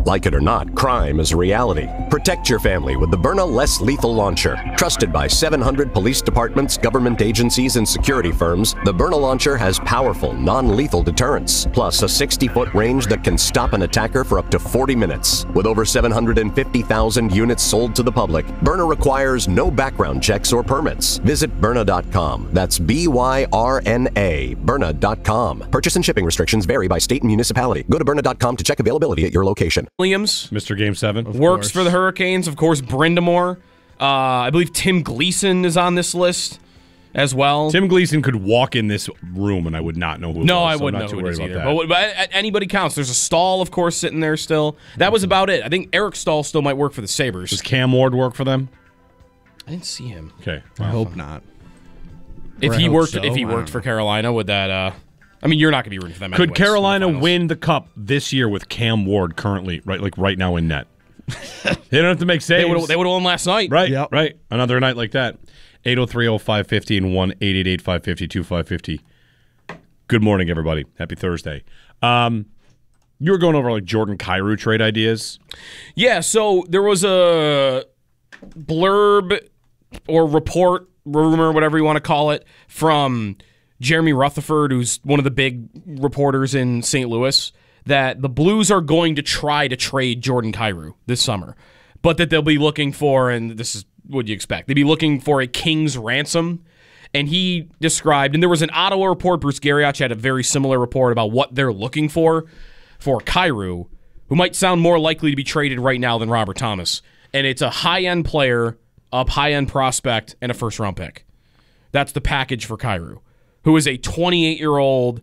Like it or not, crime is a reality. Protect your family with the Byrna Less Lethal Launcher. Trusted by 700 police departments, government agencies, and security firms, the Byrna Launcher has powerful, non-lethal deterrence, plus a 60-foot range that can stop an attacker for up to 40 minutes. With over 750,000 units sold to the public, Byrna requires no background checks or permits. Visit Byrna.com. That's B-Y-R-N-A, Byrna.com. Purchase and shipping restrictions vary by state and municipality. Go to Byrna.com to check availability at your location. Williams, Mr. Game 7. works for the Hurricanes. Of course, Brindamore. I believe Tim Gleason is on this list as well. Tim Gleason could walk in this room and I would not know who it No, was. I wouldn't know who it is either. But anybody counts. There's a Stahl, of course, sitting there still. That was about it. I think Eric Stahl still might work for the Sabres. Does Cam Ward work for them? I didn't see him. Okay. I hope not. If Or he I hope worked, so. if he I don't worked for know. Carolina, would that? I mean, you're not going to be rooting for them. Could anyways in the Carolina finals. win the cup this year with Cam Ward currently, right now in net? They don't have to make saves. They would have won last night. Right, Yep. right. Another night like that. 803-0550 and 1-888-550-2550. Good morning, everybody. Happy Thursday. You were going over like Jordan Kyrou trade ideas. Yeah, so there was a blurb or report, rumor, whatever you want to call it, from Jeremy Rutherford, who's one of the big reporters in St. Louis, that the Blues are going to try to trade Jordan Kyrou this summer, but that they'll be looking for, and this is what you expect, they'd be looking for a king's ransom. And he described, and there was an Ottawa report, Bruce Garrioch had a very similar report about what they're looking for Kyrou, who might sound more likely to be traded right now than Robert Thomas. And it's a high-end player, a high-end prospect, and a first-round pick. That's the package for Kyrou, who is a 28-year-old,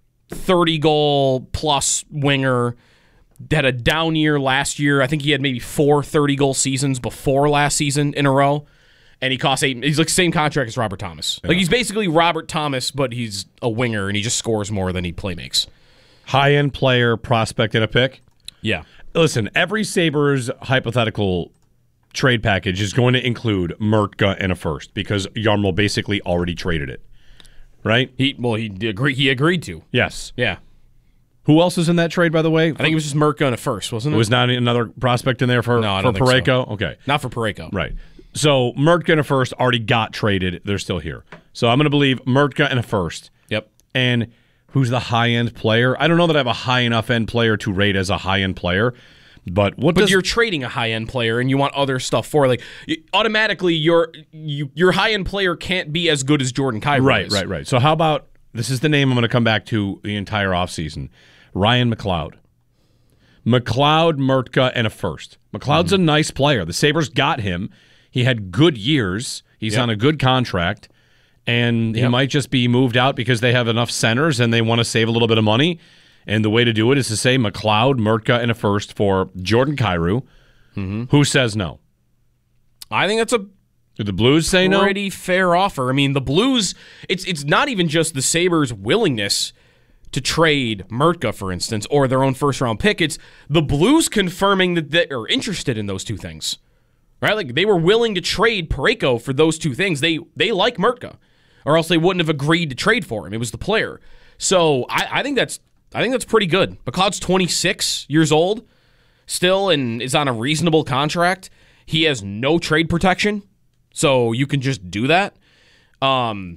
30-goal-plus winger, had a down year last year. I think he had maybe 4 30-goal seasons before last season in a row. And he costs he's like same contract as Robert Thomas. Yeah. Like he's basically Robert Thomas, but he's a winger and he just scores more than he play makes. High-end player, prospect, and a pick? Yeah. Listen, every Sabres hypothetical trade package is going to include Mertka and a first because Jarmo basically already traded it. Right? He agreed to. Yes. Yeah. Who else is in that trade, by the way? I think it was just Mertka and a first, wasn't it? It was not another prospect in there for Parayko? So. Okay. Not for Parayko. Right. So Mertka and a first already got traded. They're still here. So I'm going to believe Mertka and a first. Yep. And who's the high-end player? I don't know that I have a high enough end player to rate as a high-end player. But you're trading a high-end player and you want other stuff for automatically your high-end player can't be as good as Jordan Kyrou is. Right. So how about, this is the name I'm going to come back to the entire offseason, Ryan McLeod. McLeod, Mertka, and a first. McLeod's a nice player. The Sabres got him. He had good years. He's on a good contract. And he might just be moved out because they have enough centers and they want to save a little bit of money. And the way to do it is to say McLeod, Mertka, and a first for Jordan Kyrou. Mm-hmm. Who says no? I think that's Do the Blues say no? Pretty fair offer. I mean, the Blues, it's not even just the Sabres' willingness to trade Mertka, for instance, or their own first-round pick. It's the Blues confirming that they are interested in those two things. Right? Like, they were willing to trade Parayko for those two things. They like Mertka, or else they wouldn't have agreed to trade for him. It was the player. So I think that's pretty good. McLeod's 26 years old still and is on a reasonable contract. He has no trade protection, so you can just do that. I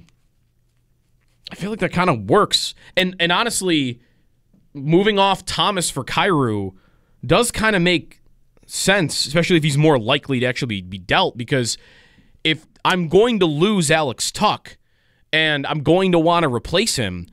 feel like that kind of works. And honestly, moving off Thomas for Kyrou does kind of make sense, especially if he's more likely to actually be dealt, because if I'm going to lose Alex Tuch and I'm going to want to replace him,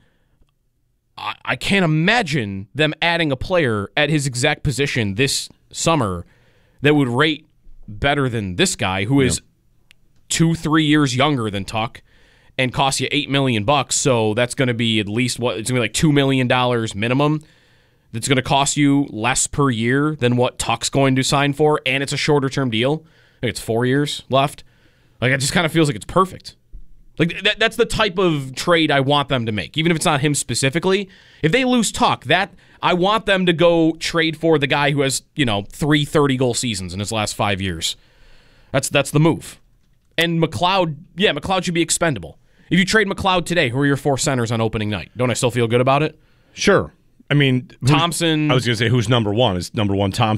I can't imagine them adding a player at his exact position this summer that would rate better than this guy, who is 2-3 years younger than Tuch and costs you $8 million. So that's going to be at least it's going to be like $2 million minimum. That's going to cost you less per year than what Tuch's going to sign for, and it's a shorter term deal. I think it's 4 years left. Like, it just kind of feels like it's perfect. Like, that's the type of trade I want them to make, even if it's not him specifically. If they lose Tuch, I want them to go trade for the guy who has 3 30-goal seasons in his last 5 years. That's the move. And McLeod should be expendable. If you trade McLeod today, who are your 4 centers on opening night? Don't I still feel good about it? Sure. I mean, Thompson. I was going to say who's number one. Is number one Thompson?